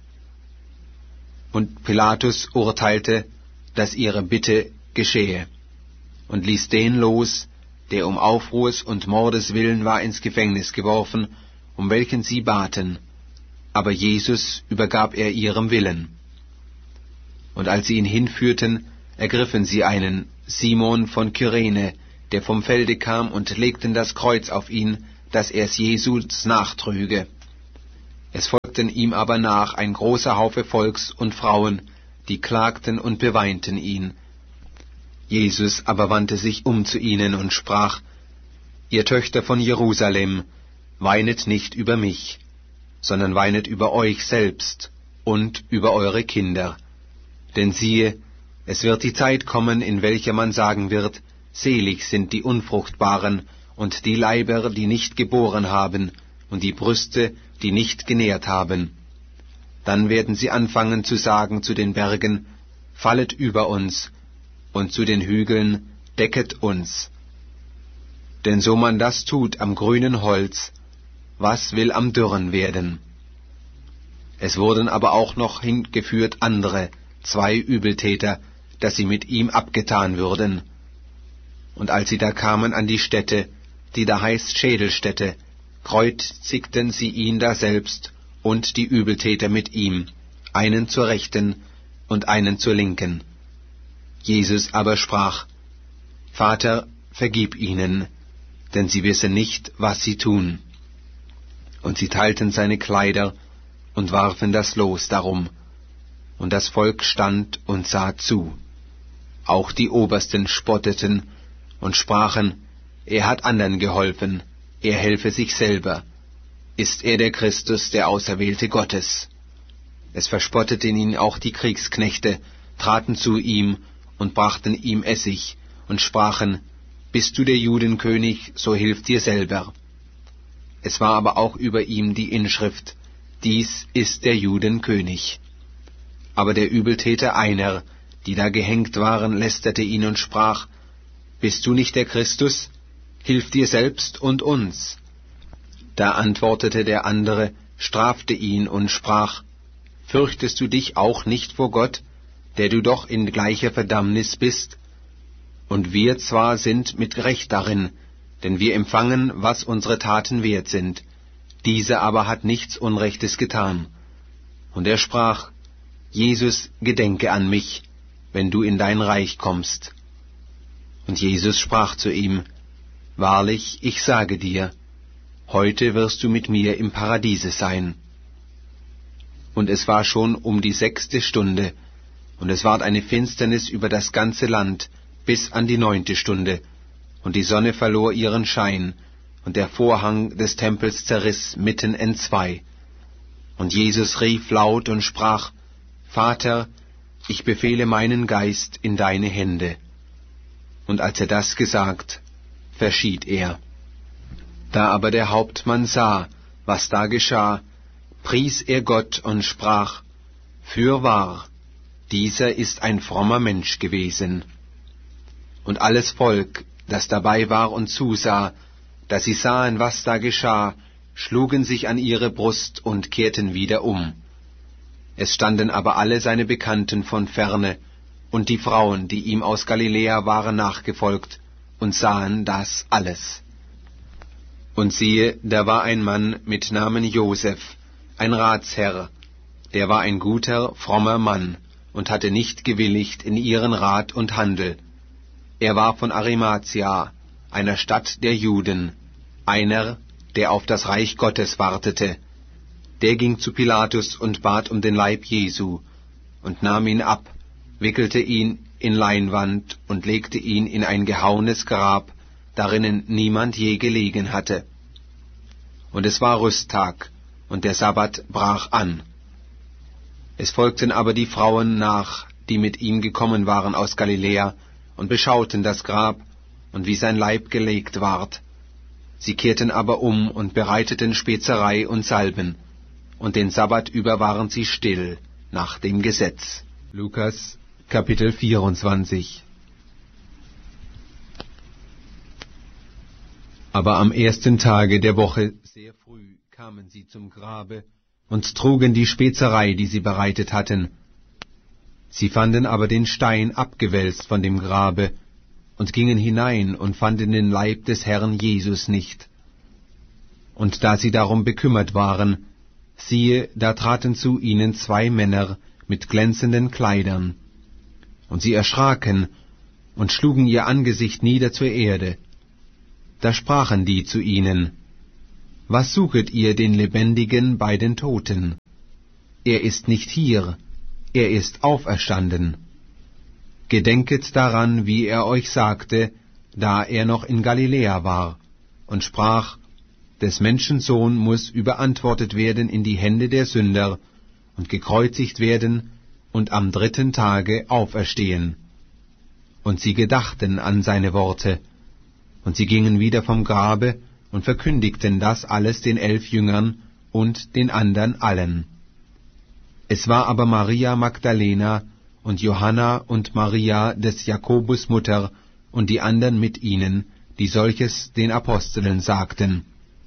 Und Pilatus urteilte, dass ihre Bitte geschehe, und ließ den los, der um Aufruhrs und Mordes willen war ins Gefängnis geworfen, um welchen sie baten, aber Jesus übergab er ihrem Willen. Und als sie ihn hinführten, ergriffen sie einen, Simon von Kyrene, der vom Felde kam, und legten das Kreuz auf ihn, dass er es Jesus nachtrüge. Es folgten ihm aber nach ein großer Haufe Volks und Frauen, die klagten und beweinten ihn. Jesus aber wandte sich um zu ihnen und sprach: Ihr Töchter von Jerusalem, weinet nicht über mich, sondern weinet über euch selbst und über eure Kinder. Denn siehe, es wird die Zeit kommen, in welcher man sagen wird, selig sind die Unfruchtbaren und die Leiber, die nicht geboren haben, und die Brüste, die nicht genährt haben. Dann werden sie anfangen zu sagen zu den Bergen, fallet über uns, und zu den Hügeln, decket uns. Denn so man das tut am grünen Holz, was will am dürren werden? Es wurden aber auch noch hingeführt andere, zwei Übeltäter, dass sie mit ihm abgetan würden. Und als sie da kamen an die Stätte, die da heißt Schädelstätte, kreuzigten sie ihn daselbst und die Übeltäter mit ihm, einen zur Rechten und einen zur Linken. Jesus aber sprach: Vater, vergib ihnen, denn sie wissen nicht, was sie tun. Und sie teilten seine Kleider und warfen das Los darum. Und das Volk stand und sah zu. Auch die Obersten spotteten und sprachen: Er hat anderen geholfen, er helfe sich selber. Ist er der Christus, der Auserwählte Gottes? Es verspotteten ihn auch die Kriegsknechte, traten zu ihm und brachten ihm Essig und sprachen: Bist du der Judenkönig, so hilf dir selber. Es war aber auch über ihm die Inschrift: Dies ist der Judenkönig. Aber der Übeltäter einer, die da gehängt waren, lästerte ihn und sprach: Bist du nicht der Christus? Hilf dir selbst und uns. Da antwortete der andere, strafte ihn und sprach: Fürchtest du dich auch nicht vor Gott, der du doch in gleicher Verdammnis bist? Und wir zwar sind mit Recht darin, denn wir empfangen, was unsere Taten wert sind. Dieser aber hat nichts Unrechtes getan. Und er sprach: Jesus, gedenke an mich, wenn du in dein Reich kommst. Und Jesus sprach zu ihm: Wahrlich, ich sage dir, heute wirst du mit mir im Paradiese sein. Und es war schon um die sechste Stunde, und es ward eine Finsternis über das ganze Land bis an die neunte Stunde, und die Sonne verlor ihren Schein, und der Vorhang des Tempels zerriss mitten entzwei. Und Jesus rief laut und sprach: Vater, ich befehle meinen Geist in deine Hände. Und als er das gesagt, verschied er. Da aber der Hauptmann sah, was da geschah, pries er Gott und sprach: Fürwahr, dieser ist ein frommer Mensch gewesen. Und alles Volk, das dabei war und zusah, da sie sahen, was da geschah, schlugen sich an ihre Brust und kehrten wieder um. Es standen aber alle seine Bekannten von ferne, und die Frauen, die ihm aus Galiläa waren, nachgefolgt, und sahen das alles. Und siehe, da war ein Mann mit Namen Joseph, ein Ratsherr, der war ein guter, frommer Mann, und hatte nicht gewilligt in ihren Rat und Handel. Er war von Arimathia, einer Stadt der Juden, einer, der auf das Reich Gottes wartete. Der ging zu Pilatus und bat um den Leib Jesu, und nahm ihn ab, wickelte ihn in Leinwand und legte ihn in ein gehauenes Grab, darinnen niemand je gelegen hatte. Und es war Rüsttag, und der Sabbat brach an. Es folgten aber die Frauen nach, die mit ihm gekommen waren aus Galiläa, und beschauten das Grab und wie sein Leib gelegt ward. Sie kehrten aber um und bereiteten Spezerei und Salben, und den Sabbat über waren sie still, nach dem Gesetz. Lukas, Kapitel vierundzwanzig. Aber am ersten Tage der Woche sehr früh kamen sie zum Grabe und trugen die Spezerei, die sie bereitet hatten. Sie fanden aber den Stein abgewälzt von dem Grabe und gingen hinein und fanden den Leib des Herrn Jesus nicht. Und da sie darum bekümmert waren, siehe, da traten zu ihnen zwei Männer mit glänzenden Kleidern. Und sie erschraken und schlugen ihr Angesicht nieder zur Erde. Da sprachen die zu ihnen: Was suchet ihr den Lebendigen bei den Toten? Er ist nicht hier, er ist auferstanden. Gedenket daran, wie er euch sagte, da er noch in Galiläa war, und sprach: Des Menschen Sohn muß überantwortet werden in die Hände der Sünder und gekreuzigt werden und am dritten Tage auferstehen. Und sie gedachten an seine Worte, und sie gingen wieder vom Grabe und verkündigten das alles den elf Jüngern und den andern allen. Es war aber Maria Magdalena und Johanna und Maria des Jakobus Mutter und die andern mit ihnen, die solches den Aposteln sagten.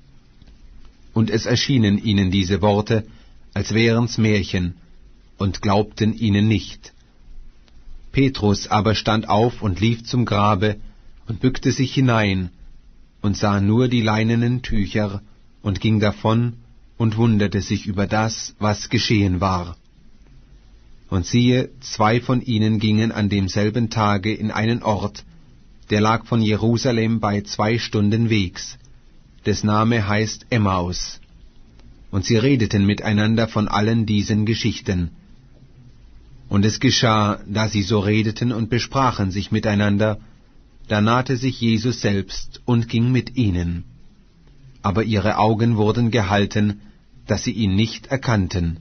Und es erschienen ihnen diese Worte, als wären's Märchen, und glaubten ihnen nicht. Petrus aber stand auf und lief zum Grabe und bückte sich hinein und sah nur die leinenen Tücher und ging davon und wunderte sich über das, was geschehen war. Und siehe, zwei von ihnen gingen an demselben Tage in einen Ort, der lag von Jerusalem bei zwei Stunden Wegs, des Name heißt Emmaus. Und sie redeten miteinander von allen diesen Geschichten. Und es geschah, da sie so redeten und besprachen sich miteinander, da nahte sich Jesus selbst und ging mit ihnen. Aber ihre Augen wurden gehalten, dass sie ihn nicht erkannten.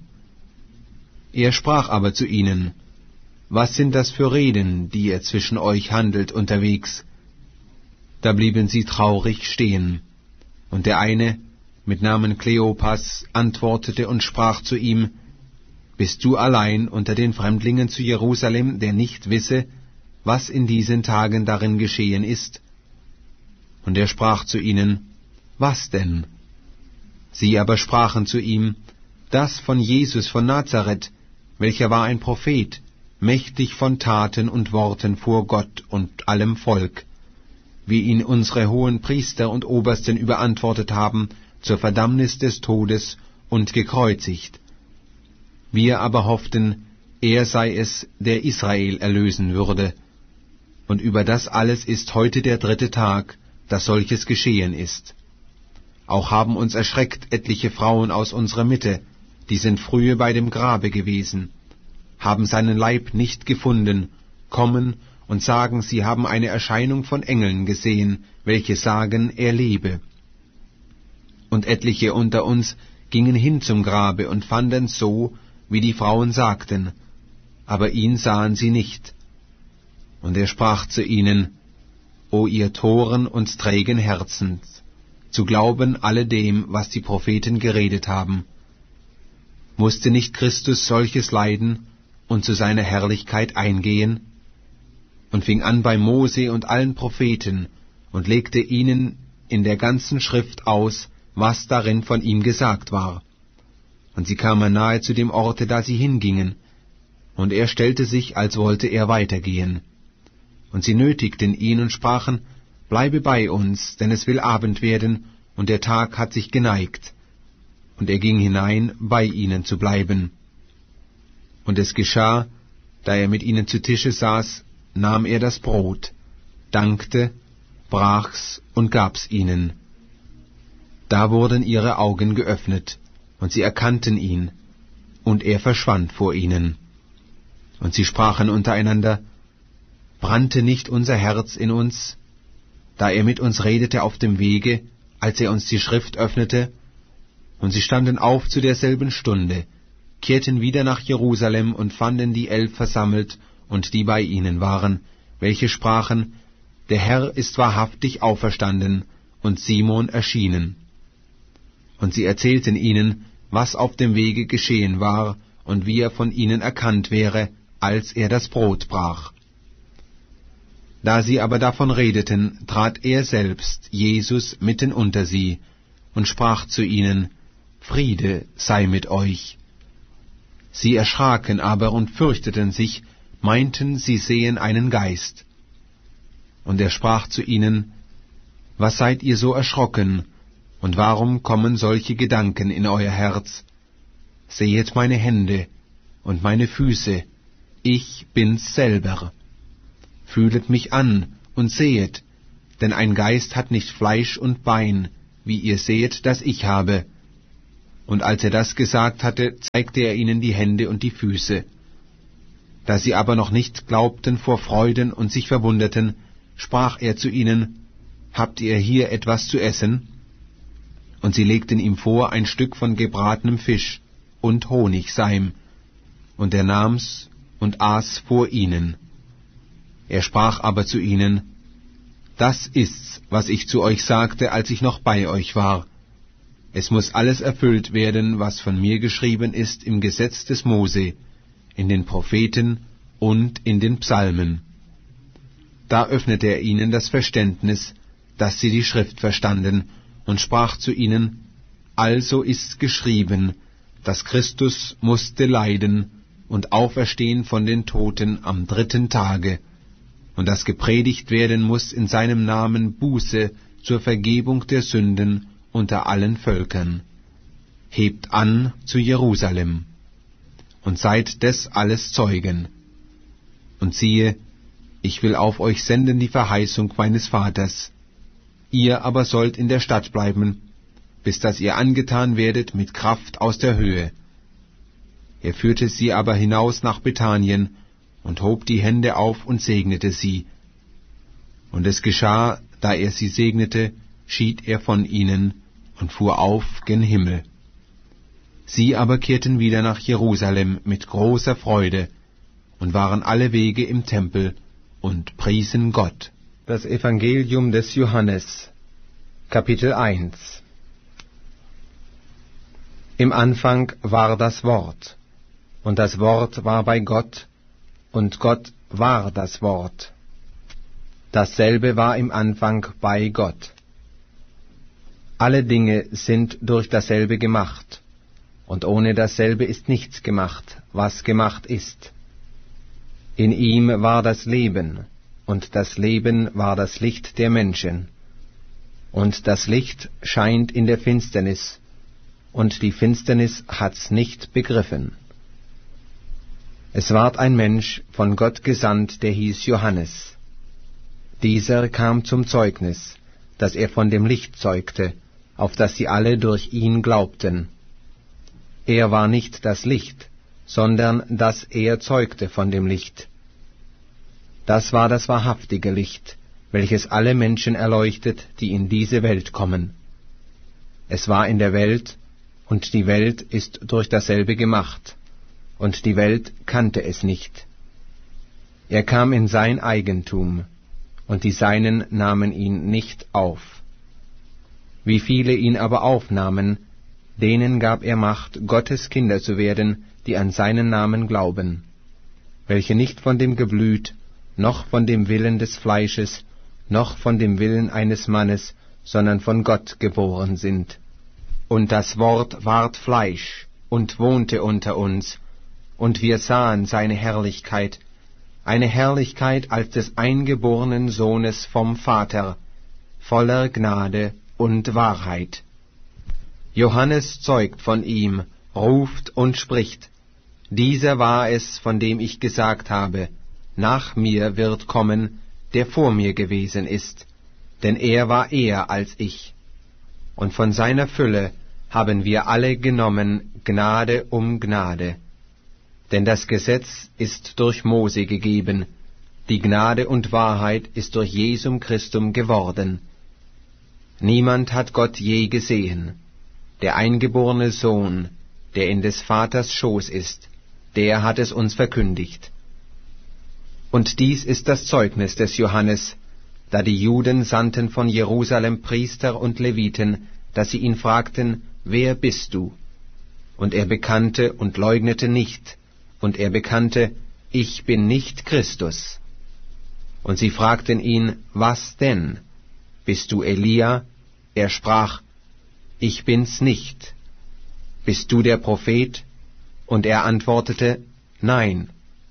Er sprach aber zu ihnen: Was sind das für Reden, die ihr zwischen euch handelt unterwegs? Da blieben sie traurig stehen. Und der eine, mit Namen Kleopas, antwortete und sprach zu ihm: Bist du allein unter den Fremdlingen zu Jerusalem, der nicht wisse, was in diesen Tagen darin geschehen ist? Und er sprach zu ihnen: Was denn? Sie aber sprachen zu ihm: Das von Jesus von Nazareth, welcher war ein Prophet, mächtig von Taten und Worten vor Gott und allem Volk, wie ihn unsere hohen Priester und Obersten überantwortet haben, zur Verdammnis des Todes und gekreuzigt. Wir aber hofften, er sei es, der Israel erlösen würde. Und über das alles ist heute der dritte Tag, dass solches geschehen ist. Auch haben uns erschreckt etliche Frauen aus unserer Mitte, die sind frühe bei dem Grabe gewesen, haben seinen Leib nicht gefunden, kommen und sagen, sie haben eine Erscheinung von Engeln gesehen, welche sagen, er lebe. Und etliche unter uns gingen hin zum Grabe und fanden so, wie die Frauen sagten, aber ihn sahen sie nicht. Und er sprach zu ihnen: O ihr Toren und trägen Herzens, zu glauben alledem, was die Propheten geredet haben. Musste nicht Christus solches leiden und zu seiner Herrlichkeit eingehen? Und fing an bei Mose und allen Propheten und legte ihnen in der ganzen Schrift aus, was darin von ihm gesagt war. Und sie kamen nahe zu dem Orte, da sie hingingen, und er stellte sich, als wollte er weitergehen. Und sie nötigten ihn und sprachen: Bleibe bei uns, denn es will Abend werden, und der Tag hat sich geneigt. Und er ging hinein, bei ihnen zu bleiben. Und es geschah, da er mit ihnen zu Tische saß, nahm er das Brot, dankte, brach's und gab's ihnen. Da wurden ihre Augen geöffnet, und sie erkannten ihn, und er verschwand vor ihnen. Und sie sprachen untereinander: Brannte nicht unser Herz in uns, da er mit uns redete auf dem Wege, als er uns die Schrift öffnete? Und sie standen auf zu derselben Stunde, kehrten wieder nach Jerusalem und fanden die Elf versammelt und die bei ihnen waren, welche sprachen: Der Herr ist wahrhaftig auferstanden und Simon erschienen. Und sie erzählten ihnen, was auf dem Wege geschehen war und wie er von ihnen erkannt wäre, als er das Brot brach. Da sie aber davon redeten, trat er selbst, Jesus, mitten unter sie und sprach zu ihnen: Friede sei mit euch. Sie erschraken aber und fürchteten sich, meinten, sie sehen einen Geist. Und er sprach zu ihnen: Was seid ihr so erschrocken, und warum kommen solche Gedanken in euer Herz? Sehet meine Hände und meine Füße, ich bin's selber. fühlet mich an und sehet, denn ein Geist hat nicht Fleisch und Bein, wie ihr sehet, dass ich habe. Und als er das gesagt hatte, zeigte er ihnen die Hände und die Füße. Da sie aber noch nicht glaubten vor Freuden und sich verwunderten, sprach er zu ihnen, Habt ihr hier etwas zu essen? Und sie legten ihm vor ein Stück von gebratenem Fisch und Honigseim, und er nahm's und aß vor ihnen. Er sprach aber zu ihnen, Das ist's, was ich zu euch sagte, als ich noch bei euch war. Es muß alles erfüllt werden, was von mir geschrieben ist im Gesetz des Mose, in den Propheten und in den Psalmen. Da öffnete er ihnen das Verständnis, dass sie die Schrift verstanden, und sprach zu ihnen, Also ist's geschrieben, dass Christus musste leiden und auferstehen von den Toten am dritten Tage, und dass gepredigt werden muß in seinem Namen Buße zur Vergebung der Sünden unter allen Völkern. Hebt an zu Jerusalem, und seid des alles Zeugen. Und siehe, ich will auf euch senden die Verheißung meines Vaters. Ihr aber sollt in der Stadt bleiben, bis dass ihr angetan werdet mit Kraft aus der Höhe. Er führte sie aber hinaus nach Bethanien und hob die Hände auf und segnete sie. Und es geschah, da er sie segnete, schied er von ihnen und fuhr auf gen Himmel. Sie aber kehrten wieder nach Jerusalem mit großer Freude und waren alle Wege im Tempel und priesen Gott. Das Evangelium des Johannes, Kapitel eins. Im Anfang war das Wort, und das Wort war bei Gott, und Gott war das Wort. Dasselbe war im Anfang bei Gott. Alle Dinge sind durch dasselbe gemacht, und ohne dasselbe ist nichts gemacht, was gemacht ist. In ihm war das Leben, und das Leben war das Licht der Menschen. Und das Licht scheint in der Finsternis, und die Finsternis hat's nicht begriffen. Es ward ein Mensch von Gott gesandt, der hieß Johannes. Dieser kam zum Zeugnis, dass er von dem Licht zeugte, auf das sie alle durch ihn glaubten. Er war nicht das Licht, sondern dass er zeugte von dem Licht. Das war das wahrhaftige Licht, welches alle Menschen erleuchtet, die in diese Welt kommen. Es war in der Welt, und die Welt ist durch dasselbe gemacht, und die Welt kannte es nicht. Er kam in sein Eigentum, und die Seinen nahmen ihn nicht auf. Wie viele ihn aber aufnahmen, denen gab er Macht, Gottes Kinder zu werden, die an seinen Namen glauben, welche nicht von dem Geblüt, noch von dem Willen des Fleisches, noch von dem Willen eines Mannes, sondern von Gott geboren sind. Und das Wort ward Fleisch und wohnte unter uns, und wir sahen seine Herrlichkeit, eine Herrlichkeit als des eingeborenen Sohnes vom Vater, voller Gnade und Wahrheit. Johannes zeugt von ihm, ruft und spricht, dieser war es, von dem ich gesagt habe, nach mir wird kommen, der vor mir gewesen ist, denn er war eher als ich. Und von seiner Fülle haben wir alle genommen, Gnade um Gnade. Denn das Gesetz ist durch Mose gegeben, die Gnade und Wahrheit ist durch Jesum Christum geworden. Niemand hat Gott je gesehen. Der eingeborene Sohn, der in des Vaters Schoß ist, der hat es uns verkündigt. Und dies ist das Zeugnis des Johannes, da die Juden sandten von Jerusalem Priester und Leviten, dass sie ihn fragten, wer bist du? Und er bekannte und leugnete nicht, und er bekannte, ich bin nicht Christus. Und sie fragten ihn, was denn? Bist du Elia? Er sprach, ich bin's nicht. Bist du der Prophet? Und er antwortete, nein.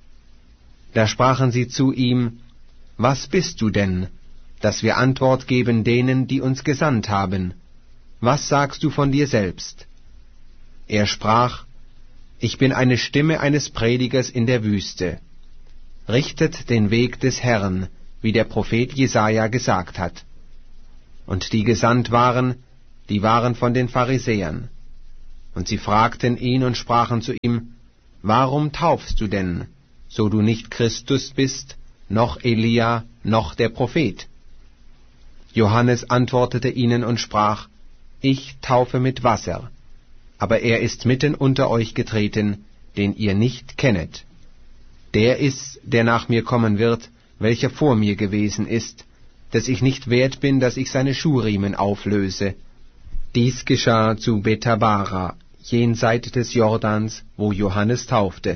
Da sprachen sie zu ihm, was bist du denn, dass wir Antwort geben denen, die uns gesandt haben? Was sagst du von dir selbst? Er sprach, ich bin eine Stimme eines Predigers in der Wüste. richtet den Weg des Herrn, wie der Prophet Jesaja gesagt hat. Und die gesandt waren, die waren von den Pharisäern. Und sie fragten ihn und sprachen zu ihm, Warum taufst du denn, so du nicht Christus bist, noch Elia, noch der Prophet? Johannes antwortete ihnen und sprach, Ich taufe mit Wasser, aber er ist mitten unter euch getreten, den ihr nicht kennet. Der ist, der nach mir kommen wird, welcher vor mir gewesen ist, dass ich nicht wert bin, dass ich seine Schuhriemen auflöse. Dies geschah zu Bethabara, jenseit des Jordans, wo Johannes taufte.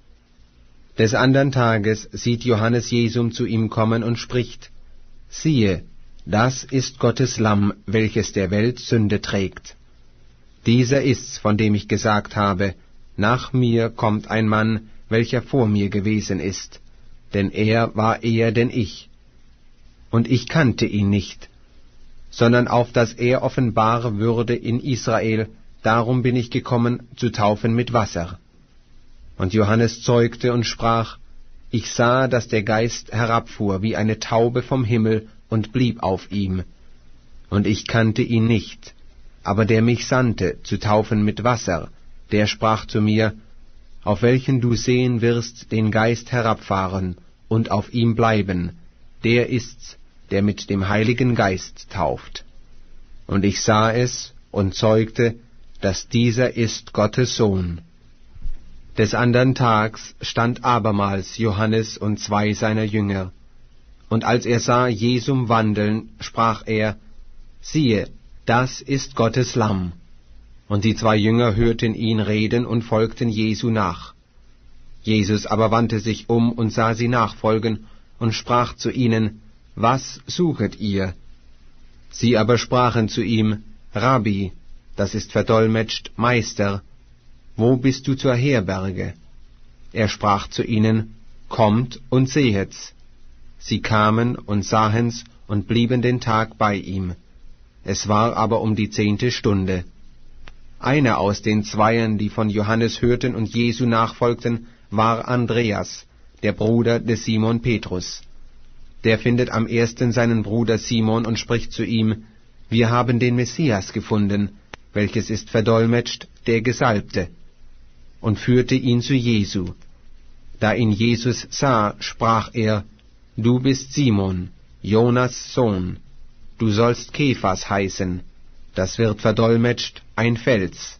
Des andern Tages sieht Johannes Jesum zu ihm kommen und spricht, Siehe, das ist Gottes Lamm, welches der Welt Sünde trägt. Dieser ist's, von dem ich gesagt habe, nach mir kommt ein Mann, welcher vor mir gewesen ist, denn er war eher denn ich. Und ich kannte ihn nicht, sondern auf dass er offenbar würde in Israel, darum bin ich gekommen, zu taufen mit Wasser. Und Johannes zeugte und sprach, Ich sah, dass der Geist herabfuhr wie eine Taube vom Himmel und blieb auf ihm. Und ich kannte ihn nicht, aber der mich sandte, zu taufen mit Wasser, der sprach zu mir, auf welchen du sehen wirst den Geist herabfahren und auf ihm bleiben, der ist's, der mit dem Heiligen Geist tauft. Und ich sah es und zeugte, dass dieser ist Gottes Sohn. Des andern Tags stand abermals Johannes und zwei seiner Jünger. Und als er sah Jesum wandeln, sprach er, Siehe, das ist Gottes Lamm. Und die zwei Jünger hörten ihn reden und folgten Jesu nach. Jesus aber wandte sich um und sah sie nachfolgen und sprach zu ihnen, Was suchet ihr? Sie aber sprachen zu ihm, Rabbi, das ist verdolmetscht, Meister, wo bist du zur Herberge? Er sprach zu ihnen, Kommt und sehet's. Sie kamen und sahen's und blieben den Tag bei ihm. Es war aber um die zehnte Stunde. Einer aus den Zweien, die von Johannes hörten und Jesu nachfolgten, war Andreas, der Bruder des Simon Petrus. Der findet am ersten seinen Bruder Simon und spricht zu ihm, Wir haben den Messias gefunden, welches ist verdolmetscht, der Gesalbte, und führte ihn zu Jesu. Da ihn Jesus sah, sprach er, Du bist Simon, Jonas Sohn, du sollst Kephas heißen, das wird verdolmetscht, ein Fels.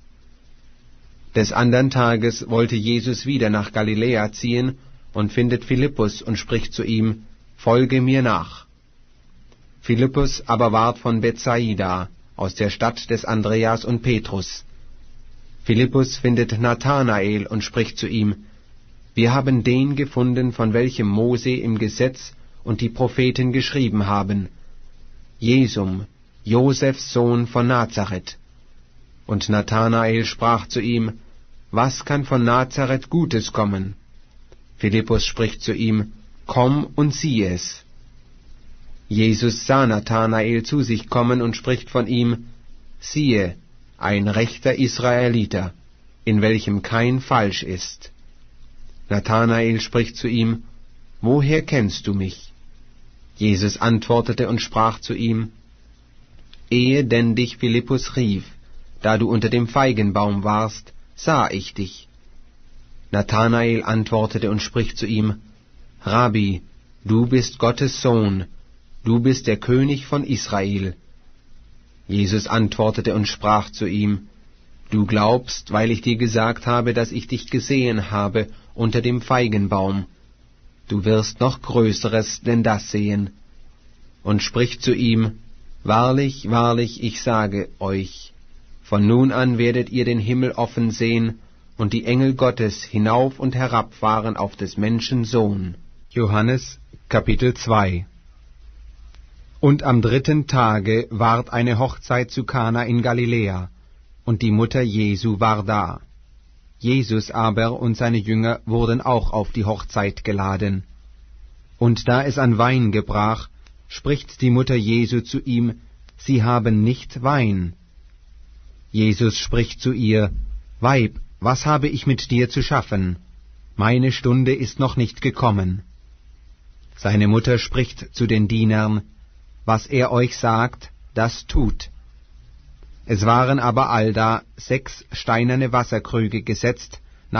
Des andern Tages wollte Jesus wieder nach Galiläa ziehen und findet Philippus und spricht zu ihm, Folge mir nach. Philippus aber ward von Bethsaida, aus der Stadt des Andreas und Petrus. Philippus findet Nathanael und spricht zu ihm, Wir haben den gefunden, von welchem Mose im Gesetz und die Propheten geschrieben haben, Jesum, Josefs Sohn von Nazareth. Und Nathanael sprach zu ihm, Was kann von Nazareth Gutes kommen? Philippus spricht zu ihm, Komm und sieh es. Jesus sah Nathanael zu sich kommen und spricht von ihm, Siehe, ein rechter Israeliter, in welchem kein Falsch ist. Nathanael spricht zu ihm, Woher kennst du mich? Jesus antwortete und sprach zu ihm, Ehe denn dich Philippus rief, da du unter dem Feigenbaum warst, sah ich dich. Nathanael antwortete und spricht zu ihm, Rabbi, du bist Gottes Sohn, du bist der König von Israel. Jesus antwortete und sprach zu ihm, Du glaubst, weil ich dir gesagt habe, dass ich dich gesehen habe unter dem Feigenbaum. Du wirst noch Größeres denn das sehen. Und spricht zu ihm, Wahrlich, wahrlich, ich sage euch, von nun an werdet ihr den Himmel offen sehen und die Engel Gottes hinauf und herabfahren auf des Menschen Sohn. Johannes Kapitel zwei. Und am dritten Tage ward eine Hochzeit zu Kana in Galiläa, und die Mutter Jesu war da. Jesus aber und seine Jünger wurden auch auf die Hochzeit geladen. Und da es an Wein gebrach, spricht die Mutter Jesu zu ihm, Sie haben nicht Wein. Jesus spricht zu ihr, Weib, was habe ich mit dir zu schaffen? Meine Stunde ist noch nicht gekommen. Seine Mutter spricht zu den Dienern: Was er euch sagt, das tut. Es waren aber allda sechs steinerne Wasserkrüge gesetzt,